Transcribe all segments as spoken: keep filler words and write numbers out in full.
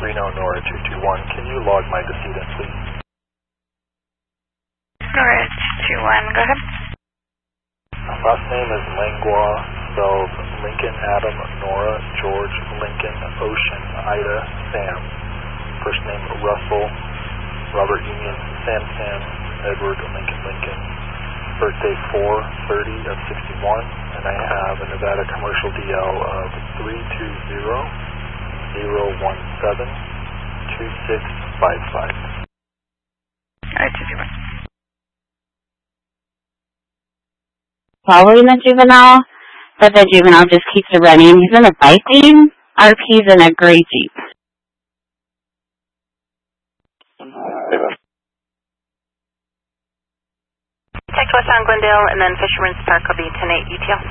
Reno Nora two two one. Can you log my decedent, please? Nora two two one, go ahead. Last name is Langlois, spelled Lincoln, Adam, Nora, George, Lincoln, Ocean, Ida, Sam. First name Russell, Robert Union, Sam Sam, Edward, Lincoln, Lincoln. Birthday four thirty of sixty-one, and I have a Nevada commercial D L of three two zero, zero one seven, two six five five. Alright, two two one. Following the juvenile, but the juvenile just keeps running. He's in a Viking, R P's in a gray Jeep. Text westbound Glendale, and then Fisherman's Park will be ten eight U T L.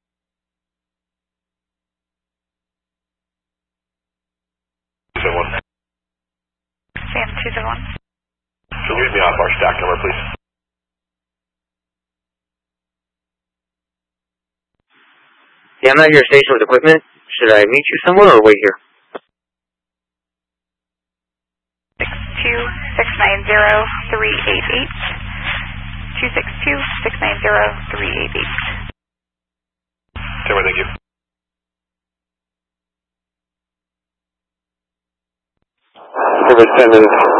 Sam two zero one. Can you read me off our stack number, please? Yeah, I'm at your station with equipment. Should I meet you somewhere or wait here? six two six nine zero three eight eight. two six two six nine zero three eight eight. Timber, thank you. Over ten minutes.